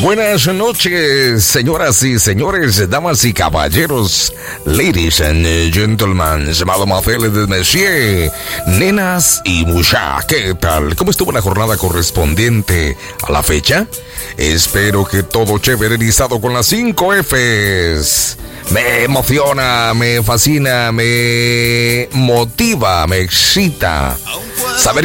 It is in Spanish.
Buenas noches, señoras y señores, damas y caballeros, ladies and gentlemen, mademoiselles de monsieur, nenas y mucha, ¿qué tal? ¿Cómo estuvo la jornada correspondiente a la fecha? Espero que todo chévereizado con las 5 Fs. Me emociona, me fascina, me motiva, me excita saber